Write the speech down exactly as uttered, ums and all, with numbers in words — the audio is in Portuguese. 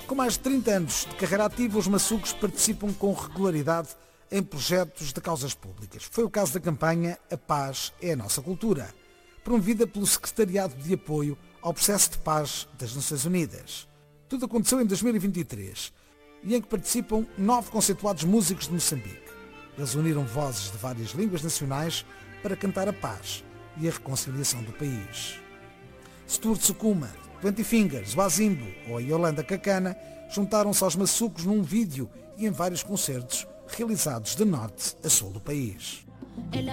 Com mais de trinta anos de carreira ativa, os maçucos participam com regularidade em projetos de causas públicas. Foi o caso da campanha A Paz é a Nossa Cultura, promovida pelo Secretariado de Apoio ao Processo de Paz das Nações Unidas. Tudo aconteceu em dois mil e vinte e três e em que participam nove conceituados músicos de Moçambique. Eles uniram vozes de várias línguas nacionais para cantar a paz e a reconciliação do país. Stuart Sukuma, Twenty Fingers, o Azimbo ou a Yolanda Cacana juntaram-se aos maçucos num vídeo e em vários concertos realizados de norte a sul do país.